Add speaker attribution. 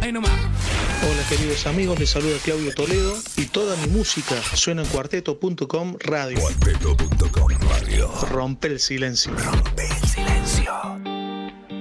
Speaker 1: Ahí nomás.
Speaker 2: Hola queridos amigos, les saluda Claudio Toledo y toda mi música suena en cuarteto.com radio.
Speaker 3: Cuarteto.com radio.
Speaker 2: Rompe el silencio.
Speaker 3: Rompe el silencio.